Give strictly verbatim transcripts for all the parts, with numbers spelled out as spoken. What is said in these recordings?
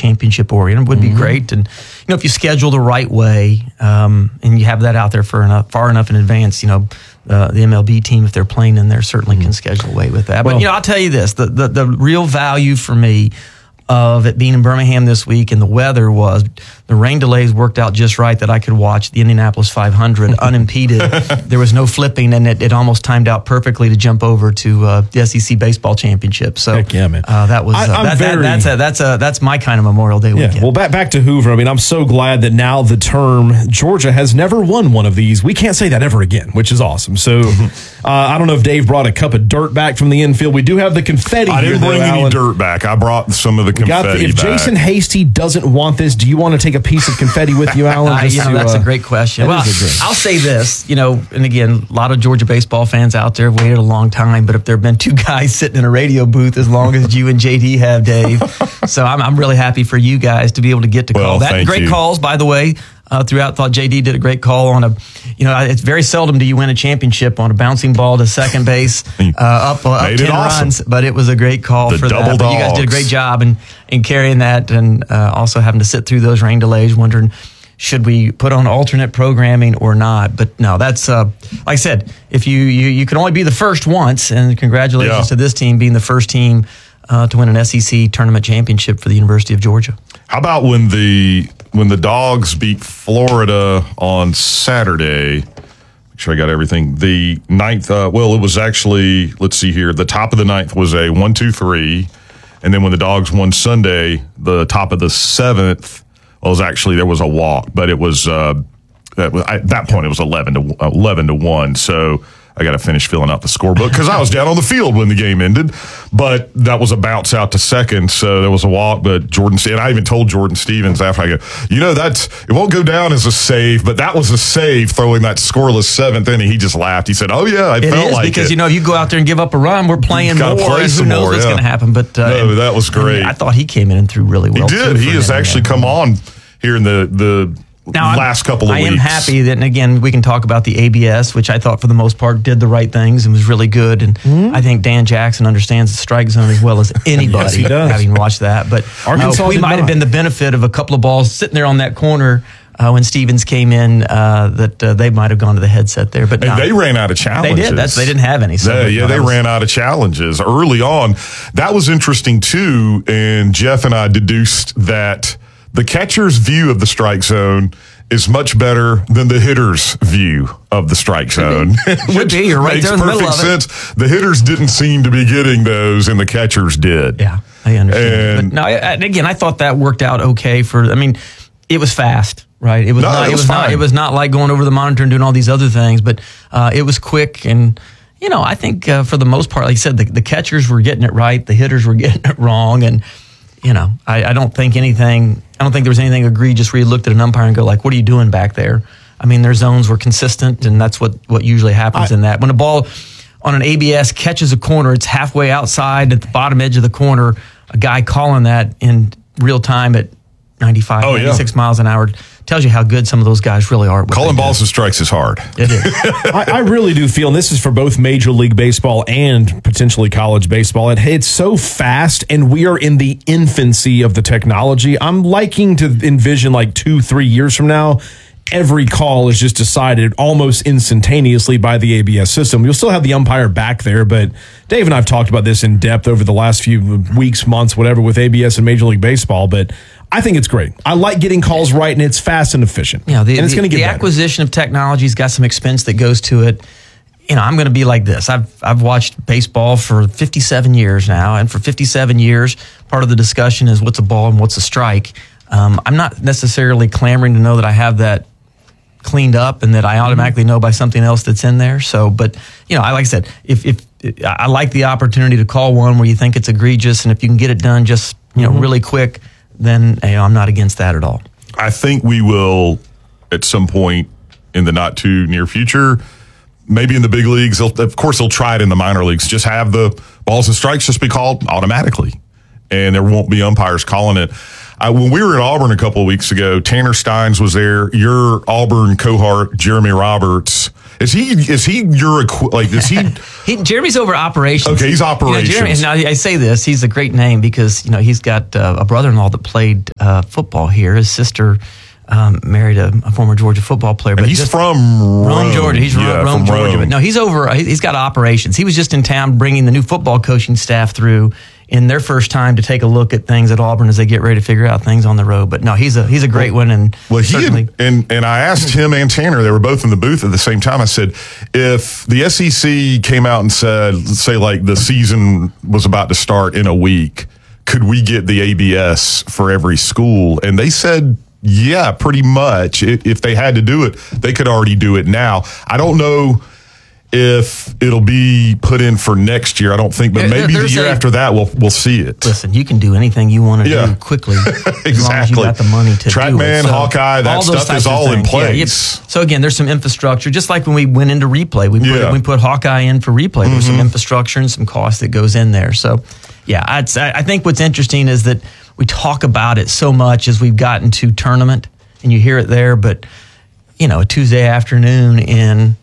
championship oriented would mm-hmm. be great. And, you know, if you schedule the right way um, and you have that out there for enough, far enough in advance, you know, uh, the M L B team, if they're playing in there, certainly mm-hmm. can schedule away with that. Well, but, you know, I'll tell you this, the, the, the real value for me of it being in Birmingham this week and the weather was the rain delays worked out just right that I could watch the Indianapolis five hundred unimpeded. There was no flipping, and it, it almost timed out perfectly to jump over to uh, the S E C baseball championship. So Heck yeah, man. Uh, that was uh, I, that, very, that, that's a, that's a that's my kind of Memorial Day weekend. Yeah, well, back back to Hoover. I mean, I'm so glad that now the term Georgia has never won one of these. We can't say that ever again, which is awesome. So uh, I don't know if Dave brought a cup of dirt back from the infield. We do have the confetti. I didn't here, bring though, any Alan. dirt back. I brought some of the confetti Got the, if back. Jason Hasty doesn't want this, do you want to take a piece of confetti with you, Alan? Uh, you know, to, that's uh, a great question. Well, great. I'll say this, you know, and again, a lot of Georgia baseball fans out there have waited a long time, but if there have been two guys sitting in a radio booth as long as you and J D have, Dave, so I'm, I'm really happy for you guys to be able to get to well, call that. Great you. calls, by the way. Uh, throughout, thought J D did a great call on a, you know, it's very seldom do you win a championship on a bouncing ball to second base, uh, up, uh, up ten awesome. runs, but it was a great call the for double that. But you guys did a great job in, in carrying that, and uh, also having to sit through those rain delays, wondering, should we put on alternate programming or not? But no, that's, uh, like I said, if you, you, you can only be the first once, and congratulations yeah. to this team being the first team uh, to win an S E C tournament championship for the University of Georgia. How about when the when the Dogs beat Florida on Saturday? Make sure I got everything. The ninth, uh, well, it was actually, let's see here, the top of the ninth was a one two three. And then when the Dogs won Sunday, the top of the seventh, well, it was actually, there was a walk, but it was, uh, at, at that point, it was eleven to eleven to one. So I got to finish filling out the scorebook because I was down on the field when the game ended. But that was a bounce out to second, so there was a walk. But Jordan, and I even told Jordan Stevens after, I go, you know, that's it won't go down as a save, but that was a save throwing that scoreless seventh inning. He just laughed. He said, "Oh yeah, I it felt is like because it." you know you go out there and give up a run, we're playing more. Play and who knows more, what's yeah. going to happen? But uh, no, and, that was great. I, I thought he came in and threw really well. He did. Too He has actually come on here in the the. Now, last couple of I weeks. I am happy that, and again, we can talk about the A B S, which I thought for the most part did the right things and was really good. And mm-hmm. I think Dan Jackson understands the strike zone as well as anybody, yes, he does. having watched that. But Arkansas uh, we might not. have been the benefit of a couple of balls sitting there on that corner uh, when Stevens came in, uh, that uh, they might have gone to the headset there. But and no, they ran out of challenges. They did. That's, they didn't have any. So yeah, yeah they was, ran out of challenges early on. That was interesting, too. And Jeff and I deduced that the catcher's view of the strike zone is much better than the hitter's view of the strike zone. Should be. You're right makes there in the middle perfect of it. sense. The hitters didn't seem to be getting those, and the catchers did. Yeah, I understand. And, but no, I, again, I thought that worked out okay for. I mean, it was fast, right? It was No, not. it It was was not. fine. It was not like going over the monitor and doing all these other things, but uh, it was quick and. You know, I think uh, for the most part, like you said, the, the catchers were getting it right, the hitters were getting it wrong, and you know, I, I don't think anything. I don't think there was anything egregious where you looked at an umpire and go like, "What are you doing back there?" I mean, their zones were consistent, and that's what what usually happens I, in that. When a ball on an A B S catches a corner, it's halfway outside at the bottom edge of the corner. A guy calling that in real time at ninety-five, oh, yeah. ninety-six miles an hour tells you how good some of those guys really are. Calling balls and strikes is hard. It is. I, I really do feel, and this is for both Major League Baseball and potentially college baseball, it, it's so fast, and we are in the infancy of the technology. I'm liking to envision like two, three years from now, every call is just decided almost instantaneously by the A B S system. You'll still have the umpire back there, but Dave and I have talked about this in depth over the last few weeks, months, whatever, with A B S and Major League Baseball, but I think it's great. I like getting calls right, and it's fast and efficient. Yeah, the, and it's the, going to get the better. acquisition of technology's got some expense that goes to it. You know, I'm going to be like this. I've I've watched baseball for fifty-seven years now, and for fifty-seven years, part of the discussion is what's a ball and what's a strike. Um, I'm not necessarily clamoring to know that I have that cleaned up and that I automatically know by something else that's in there. So, but you know, I like I said, if if I like the opportunity to call one where you think it's egregious, and if you can get it done just you know mm-hmm. really quick, then you know, I'm not against that at all. I think we will, at some point in the not too near future, maybe in the big leagues, they'll, of course they'll try it in the minor leagues, just have the balls and strikes just be called automatically, and there won't be umpires calling it. I, when we were in Auburn a couple of weeks ago, Tanner Steins was there, your Auburn cohort, Jeremy Roberts, Is he? Is he your equi- like? Is he? he? Jeremy's over operations. Okay, he's operations. You know, Jeremy, now I say this, he's a great name because you know he's got uh, a brother-in-law that played uh, football here. His sister um, married a, a former Georgia football player. And but he's just, from Rome, Rome, Georgia. He's yeah, Rome, from Georgia. Rome. But no, he's over. He's got operations. He was just in town bringing the new football coaching staff through in their first time to take a look at things at Auburn as they get ready to figure out things on the road. But no, he's a he's a great well, one. And well, he certainly, had, and and I asked him and Tanner. They were both in the booth at the same time. I said, if the S E C came out and said, let's say like the season was about to start in a week, could we get the A B S for every school? And they said, yeah, pretty much. If they had to do it, they could already do it now. I don't know if it'll be put in for next year. I don't think, but There- maybe the there's year a- after that, we'll we'll see it. listen, you can do anything you want to Yeah. do quickly as long as you Exactly. got the money to do it. Trackman, Hawkeye, that all those stuff types is of all in things. Yeah, place. yep. So again, there's some infrastructure, just like when we went into replay. We put, Yeah. we put Hawkeye in for replay. There's Mm-hmm. some infrastructure and some cost that goes in there. So yeah, I'd, say- I think what's interesting is that we talk about it so much as we've gotten to tournament, and you hear it there, but you know, a Tuesday afternoon in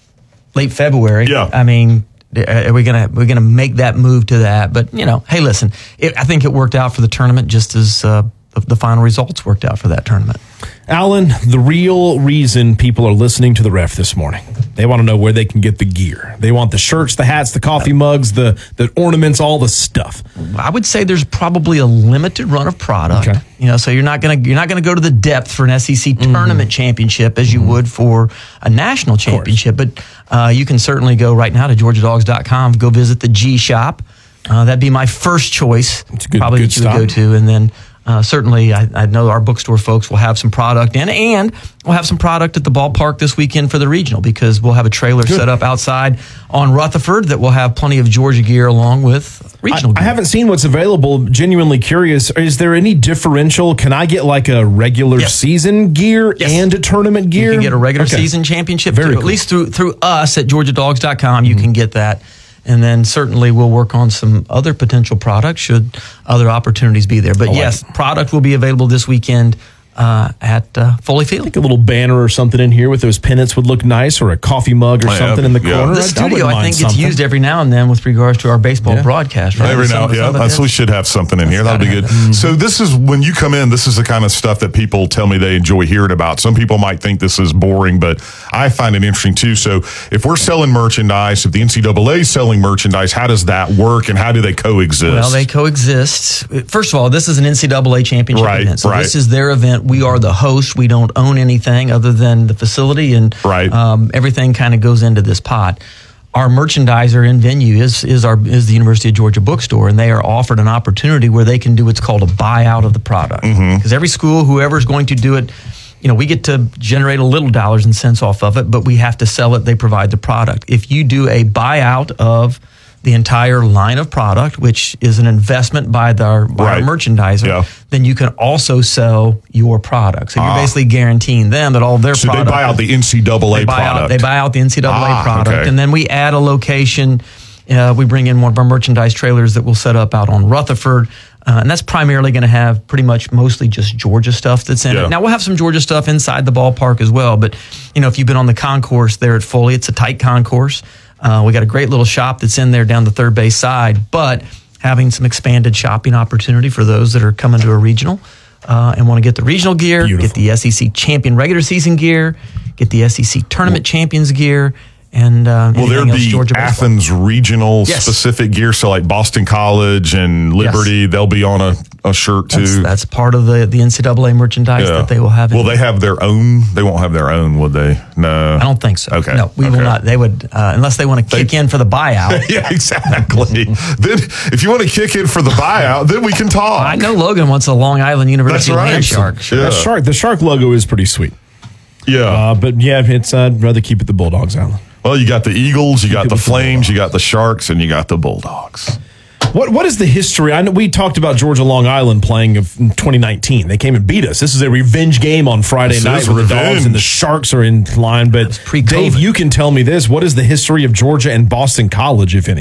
late February. Yeah. I mean, are we gonna we're gonna make that move to that? But you know, hey, listen, it, I think it worked out for the tournament just as uh, the, the final results worked out for that tournament. Alan, the real reason people are listening to the Ref this morning, they want to know where they can get the gear. They want the shirts, the hats, the coffee mugs, the the ornaments, all the stuff. I would say there's probably a limited run of product. Okay. You know, so you're not gonna you're not gonna go to the depth for an S E C tournament championship as you would for a national championship. But uh, you can certainly go right now to Georgia Dogs dot com, go visit the G Shop. Uh, that'd be my first choice. It's a good- probably good that you would go stop. to, and then. Uh, certainly, I, I know our bookstore folks will have some product in, and we'll have some product at the ballpark this weekend for the regional because we'll have a trailer set up outside on Rutherford that will have plenty of Georgia gear along with regional I, gear. I haven't seen what's available. Genuinely curious. Is there any differential? Can I get like a regular Yes. season gear Yes. and a tournament gear? You can get a regular Okay. season championship Very too. cool. At least through through us at Georgia Dogs dot com, you can get that. And then certainly we'll work on some other potential products should other opportunities be there. But like yes, it. product will be available this weekend uh, at uh, Foley Field. A little banner or something in here with those pennants would look nice, or a coffee mug or Oh, yeah. something in the Yeah. corner. The I- I studio, wouldn't I, mind think, gets something. used every now and then with regards to our baseball Yeah. broadcast. Right? Every Some now, of the yeah, stuff that's, that we should have something in here. That'll be good. So this is when you come in. This is the kind of stuff that people tell me they enjoy hearing about. Some people might think this is boring, but I find it interesting too. So if we're selling merchandise, if the N C double A is selling merchandise, how does that work, and how do they coexist? Well, they coexist. First of all, this is an N C double A championship Right, event. So right. this is their event. We are the host. We don't own anything other than the facility, and Right. um, everything kind of goes into this pot. Our merchandiser in venue is is our is the University of Georgia bookstore, and they are offered an opportunity where they can do what's called a buyout of the product. Because Mm-hmm. every school, whoever's going to do it, you know, we get to generate a little dollars and cents off of it, but we have to sell it. They provide the product. If you do a buyout of the entire line of product, which is an investment by the by Right. our merchandiser, Yeah. then you can also sell your product. So you're Ah. basically guaranteeing them that all their so they product buy out the N C double A they buy product. out they buy out the N C double A Ah, product, okay. and then we add a location. Uh, we bring in one of our merchandise trailers that we'll set up out on Rutherford, uh, and that's primarily going to have pretty much mostly just Georgia stuff that's in Yeah. it. Now we'll have some Georgia stuff inside the ballpark as well, but you know if you've been on the concourse there at Foley, it's a tight concourse. Uh, we got a great little shop that's in there down the third base side, but having some expanded shopping opportunity for those that are coming to a regional uh, and want to get the regional gear, Beautiful. get the S E C champion regular season gear, get the S E C tournament champions gear, and uh, Will there anything else be Georgia baseball. Athens regional Yes. specific gear? So like Boston College and Liberty, they'll be on a, a shirt too. That's, that's part of the, the N C double A merchandise Yeah. that they will have. in Will they have their own? They won't have their own, would they? No. I don't think so. Okay. No, we will Okay. not. They would, uh, unless they want to kick in for the buyout. Yeah, exactly. Then, if you want to kick in for the buyout, then we can talk. I know Logan wants a Long Island University That's right. land shark. Yeah. That shark, the shark logo is pretty sweet. Yeah. Uh, but yeah, it's I'd rather keep it the Bulldogs, Alan. well, you got the Eagles, you got it the with the Flames, you got the Sharks, and you got the Bulldogs. What what is the history? I know we talked about Georgia Long Island playing of in twenty nineteen. They came and beat us. This is a revenge game on Friday This night is where the Dogs revenge. and the Sharks are in line. But pre-COVID. Dave, you can tell me this: what is the history of Georgia and Boston College, if any?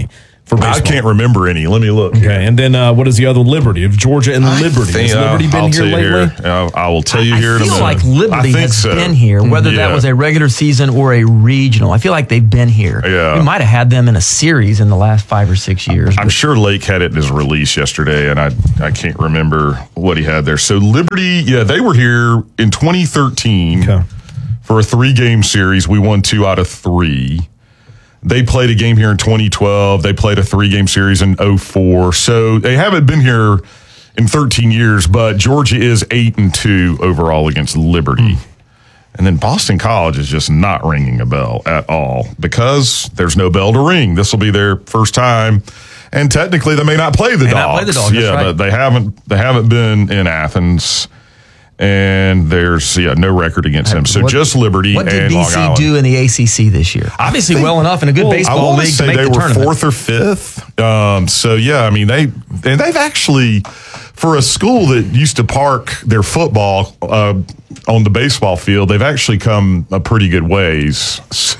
for I baseball? can't remember any. Let me look. Okay, and then uh, what is the other one? Liberty of Georgia and I Liberty. think- Has Liberty uh, been I'll here tell you lately? here. Uh, I will tell you here I in a feel minute. like I Liberty think has so. been here, whether that Yeah. was a regular season or a regional. I feel like they've been here. Yeah. We might have had them in a series in the last five or six years. I'm but- sure Lake had it in his release yesterday, and I I can't remember what he had there. So Liberty, yeah, they were here in twenty thirteen Okay. for a three-game series. We won two out of three. They played a game here in twenty twelve. They played a three-game series in oh four. So they haven't been here in thirteen years, but Georgia is eight and two overall against Liberty. And then Boston College is just not ringing a bell at all because there's no bell to ring. This will be their first time, and technically they may not play the May Dogs. not play the Dogs, that's yeah, right. but they haven't they haven't been in Athens, and there's yeah no record against them. So What- just Liberty What did and Long B C Island. do in the A C C this year? Obviously, think- well enough in a good Well, baseball I want league to to say make they the were tournament. fourth or fifth. Um, so yeah, I mean they and they've actually for a school that used to park their football uh, on the baseball field, they've actually come a pretty good ways. So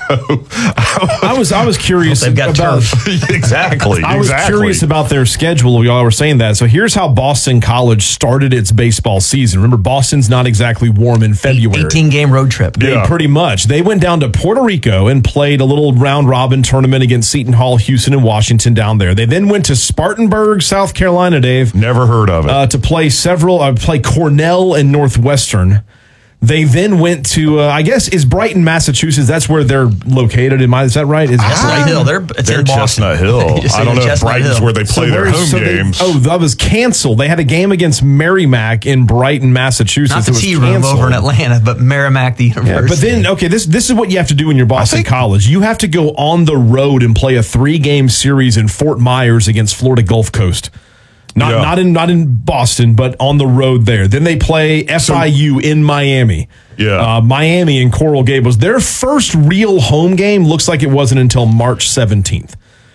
I was I was curious They've got about. turf. exactly, I was exactly. curious about their schedule. Y'all were saying that. So here's how Boston College started its baseball season. Remember, Boston's not exactly warm in February. eighteen-game road trip. They Yeah. pretty much. They went down to Puerto Rico and played a little round robin tournament against Seton Hall, Houston, and Washington down there. They then went to Spartanburg, South Carolina, Dave, Never heard of it. uh, to play several, uh, play Cornell and Northwestern. They then went to, uh, I guess, is Brighton, Massachusetts. That's where they're located. Am I, is that right? Is Chestnut Hill. They're, it's They're in Boston. Chestnut Hill. You just say I don't know they're if Chestnut Brighton's Hill. where they play their where's- home so they- games. oh, that was canceled. They had a game against Merrimack in Brighton, Massachusetts. Not the It was Tea Room canceled. over in Atlanta, but Merrimack, the Yeah, university. but then, okay, this this is what you have to do when you're Boston think- College. You have to go on the road and play a three game series in Fort Myers against Florida Gulf Coast. Not Yeah. not in not in Boston, but on the road there. Then they play F I U in Miami. Yeah. uh, Miami and Coral Gables. Their first real home game looks like it wasn't until March seventeenth.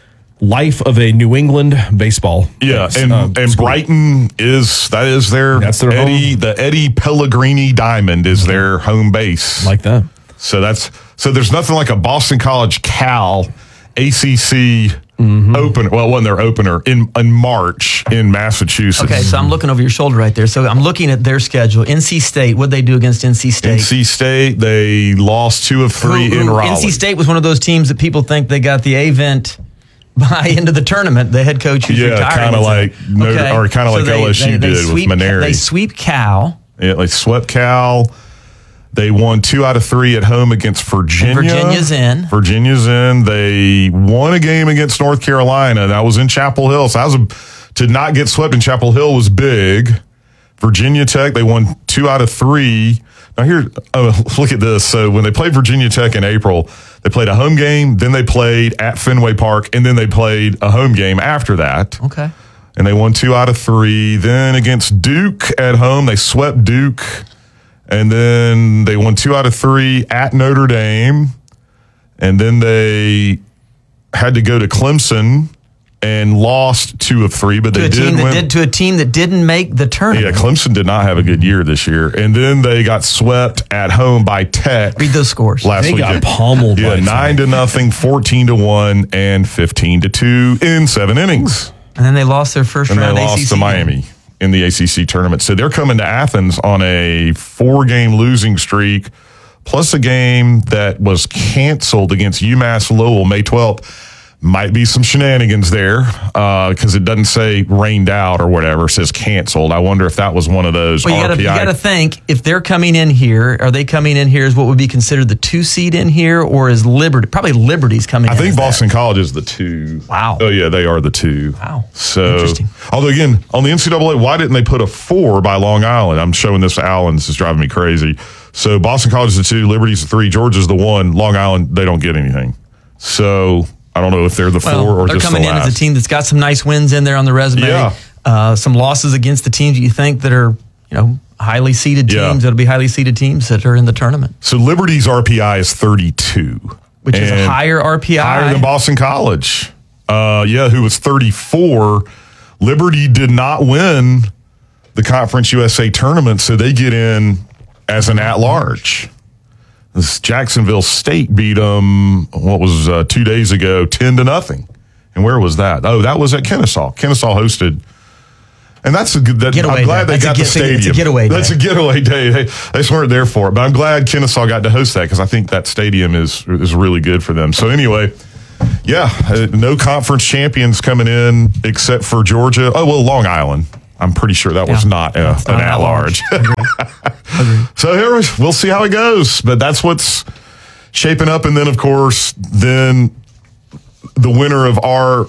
Life of a New England baseball. Yeah, and uh, and school. Brighton is that is their That's their Eddie home. the Eddie Pellegrini Diamond is their home base. like that. So that's so there's nothing like a Boston College Cal A C C open. Well, it wasn't their opener in in March in Massachusetts. Okay, so I'm looking over your shoulder right there. So I'm looking at their schedule. N C State, what'd they do against N C State? N C State they lost two of three Who- in who- Raleigh. N C State was one of those teams that people think they got the A-Vent by into the tournament. The head coach who's Yeah, retiring. kinda like Notre- or kinda like L S U did with sweep, Maneri. They sweep Cal. Yeah, they swept Cal. They won two out of three at home against Virginia. And Virginia's in. Virginia's in. They won a game against North Carolina. That was in Chapel Hill. So that was a, to not get swept in Chapel Hill was big. Virginia Tech, they won two out of three. Now here, oh, look at this. So when they played Virginia Tech in April, they played a home game, then they played at Fenway Park, and then they played a home game after that. Okay. And they won two out of three. Then against Duke at home, they swept Duke. And then they won two out of three at Notre Dame. And then they had to go to Clemson and lost two of three, but To they a team did that win. did to a team that didn't make the Yeah, tournament. Clemson did not have a good year this year. And then they got swept at home by Tech Read those scores. last They got weekend. pummeled Yeah, by nine to nothing, fourteen to one, and fifteen to two in seven innings. And then they lost their first And they round A C lost C to game. Miami in the A C C tournament. So they're coming to Athens on a four-game losing streak, plus a game that was canceled against UMass Lowell May twelfth. Might be some shenanigans there because it doesn't say rained out or whatever. It says canceled. I wonder if that was one of those Well, you R gotta, P you I. gotta think, if they're coming in here, are they coming in here as what would be considered the two seed in here, or is Liberty? Probably Liberty's coming I in. think as that. Boston College is the two. Wow. Oh, yeah, they are the two. Wow. So, Interesting. although again, on the N C double A, why didn't they put a four by Long Island? I'm showing this to Alan. This is driving me crazy. So, Boston College is the two, Liberty's the three, Georgia's the one, Long Island, they don't get anything. So, I don't know if they're the Well, four or they're just coming the in last. as a team that's got some nice wins in there on the resume. Yeah. Uh, some losses against the teams that you think that are, you know, highly seeded teams. Yeah. That'll be highly seeded teams that are in the tournament, So, Liberty's R P I is thirty-two. which is a And higher R P I. higher than Boston College. Uh, yeah, who was thirty-four. Liberty did not win the Conference U S A tournament, so they get in as an at-large. This Jacksonville State beat them, what was uh, two days ago, ten to nothing And where was that? Oh, that was at Kennesaw. Kennesaw hosted. And that's a good. That, Getaway I'm glad day. they That's got a the get- stadium. it's a getaway That's day. a getaway day. They, they just weren't there for it. But I'm glad Kennesaw got to host that because I think that stadium is is really good for them. So anyway, yeah, uh, no conference champions coming in except for Georgia. Oh well, Long Island. I'm pretty sure that was Yeah. not a, That's an not at large. Agreed. So here we- we'll see how it goes. But that's what's shaping up. And then of course, then the winner of our.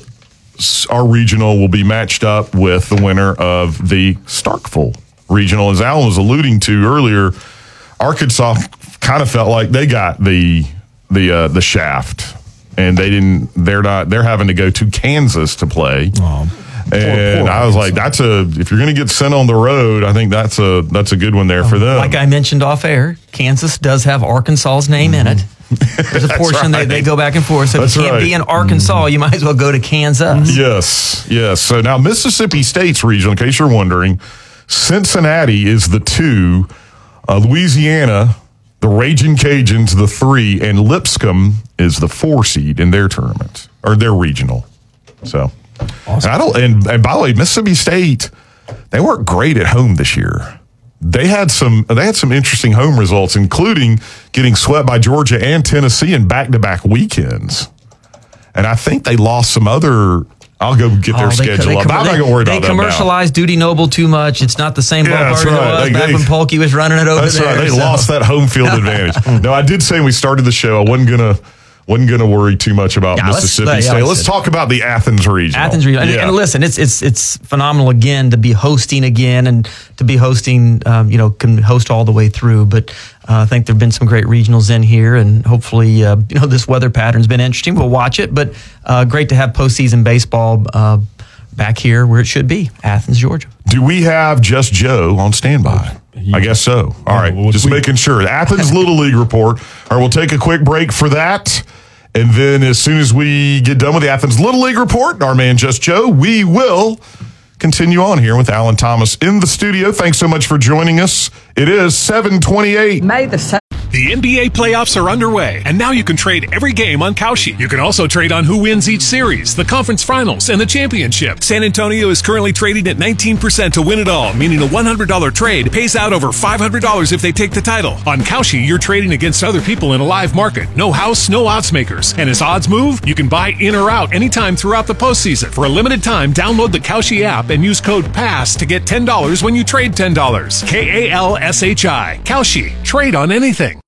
Our regional will be matched up with the winner of the Starkville regional. As Alan was alluding to earlier, Arkansas kind of felt like they got the the uh, the shaft, and they didn't. They're not. They're having to go to Kansas to play. Oh, and poor I was like, Arkansas. "That's a if you're going to get sent on the road, I think that's a that's a good one there for them." Like I mentioned off air, Kansas does have Arkansas's name in it. There's a portion right. they, they go back and forth. So That's if you can't right. be in Arkansas, you might as well go to Kansas. Yes, yes. So now Mississippi State's regional, in case you're wondering, Cincinnati is the two, uh, Louisiana, the Raging Cajuns, the three, and Lipscomb is the four seed in their tournament or their regional. So, Awesome. and I don't. And, and by the way, Mississippi State, they weren't great at home this year. They had some. They had some interesting home results, including getting swept by Georgia and Tennessee in back-to-back weekends. And I think they lost some other. I'll go get their Oh, they- schedule they up. com- I'm not they- going to worry They about that now. commercialized Duty Noble too much. It's not the same Yeah, ballpark that's as it right. was They- back they- when Polky was running it over That's there. right. They so- lost that home field advantage. No, I did say when we started the show, I wasn't gonna wasn't gonna worry too much about Yeah, let's- Mississippi yeah, State. let's- Let's talk about the Athens regional. Athens region. And, Yeah. and listen, it's it's it's phenomenal again to be hosting again and to be hosting. Um, you know, can host all the way through. But uh, I think there've been some great regionals in here, and hopefully, uh, you know, this weather pattern's been interesting. We'll watch it, but uh, great to have postseason baseball uh, back here where it should be, Athens, Georgia. Do we have Just Joe on standby? I guess so. All right, well, just we- making sure. The Athens Little League report. All right, we'll take a quick break for that. And then as soon as we get done with the Athens Little League report, our man Just Joe, we will continue on here with Alan Thomas in the studio. Thanks so much for joining us. It is seven twenty-eight. May the se- The N B A playoffs are underway, and now you can trade every game on Kalshi. You can also trade on who wins each series, the conference finals, and the championship. San Antonio is currently trading at nineteen percent to win it all, meaning a one hundred dollars trade pays out over five hundred dollars if they take the title. On Kalshi, you're trading against other people in a live market. No house, no odds makers. And as odds move, you can buy in or out anytime throughout the postseason. For a limited time, download the Kalshi app and use code PASS to get ten dollars when you trade ten dollars. K A L S H I. Kalshi. Trade on anything.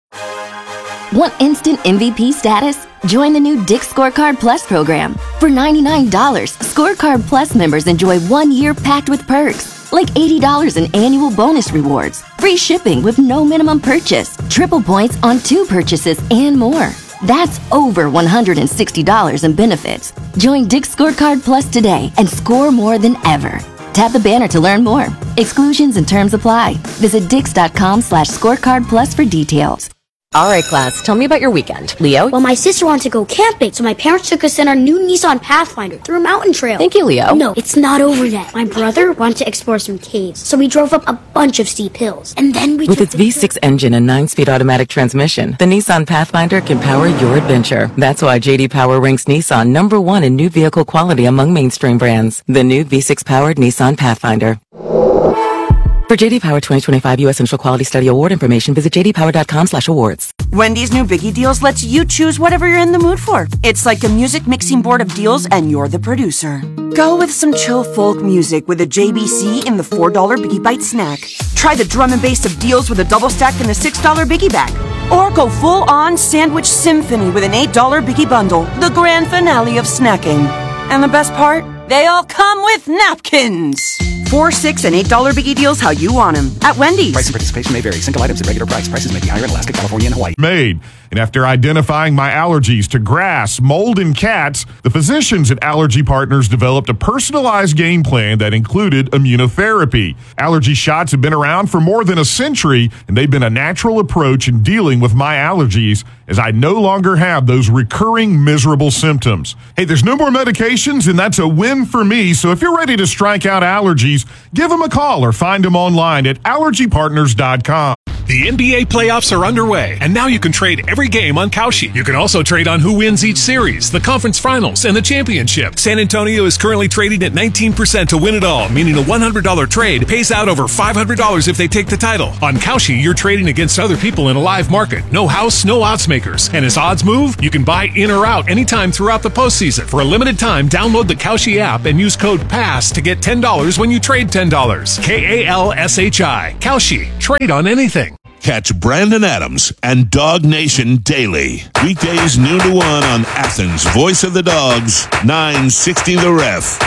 Want instant M V P status? Join the new Dick's Scorecard Plus program. For ninety-nine dollars, Scorecard Plus members enjoy one year packed with perks, like eighty dollars in annual bonus rewards, free shipping with no minimum purchase, triple points on two purchases, and more. That's over one hundred sixty dollars in benefits. Join Dick's Scorecard Plus today and score more than ever. Tap the banner to learn more. Exclusions and terms apply. Visit dix.com slash scorecard plus for details. All right, class, tell me about your weekend. Leo? Well, my sister wanted to go camping, so my parents took us in our new Nissan Pathfinder through a mountain trail. Thank you, Leo. No, it's not over yet. My brother wanted to explore some caves, so we drove up a bunch of steep hills. And then we With took its the V six engine and nine-speed automatic transmission, the Nissan Pathfinder can power your adventure. That's why J D Power ranks Nissan number one in new vehicle quality among mainstream brands. The new V six-powered Nissan Pathfinder. For J D Power twenty twenty-five U S Central Quality Study Award information, visit j d power dot com slash awards. Wendy's new Biggie Deals lets you choose whatever you're in the mood for. It's like a music mixing board of deals, and you're the producer. Go with some chill folk music with a J B C in the four dollar Biggie Bite snack. Try the drum and bass of deals with a double stack in the six dollar Biggie Bag. Or go full-on sandwich symphony with an eight dollar Biggie Bundle, the grand finale of snacking. And the best part? They all come with napkins. Four, six, and eight dollar Biggie Deals how you want them at Wendy's. Price and participation may vary. Single items at regular price. Prices may be higher in Alaska, California, and Hawaii. Made. And after identifying my allergies to grass, mold, and cats, the physicians at Allergy Partners developed a personalized game plan that included immunotherapy. Allergy shots have been around for more than a century, and they've been a natural approach in dealing with my allergies as I no longer have those recurring miserable symptoms. Hey, there's no more medications, and that's a win for me. So if you're ready to strike out allergies, give them a call or find them online at allergy partners dot com. The N B A playoffs are underway, and now you can trade every game on Kalshi. You can also trade on who wins each series, the conference finals, and the championship. San Antonio is currently trading at nineteen percent to win it all, meaning a one hundred dollars trade pays out over five hundred dollars if they take the title. On Kalshi, you're trading against other people in a live market. No house, no odds makers. And as odds move, you can buy in or out anytime throughout the postseason. For a limited time, download the Kalshi app and use code PASS to get ten dollars when you trade ten dollars. K A L S H I. Kalshi. Trade on anything. Catch Brandon Adams and Dog Nation daily. Weekdays noon to one on Athens' Voice of the Dogs, nine sixty The Ref.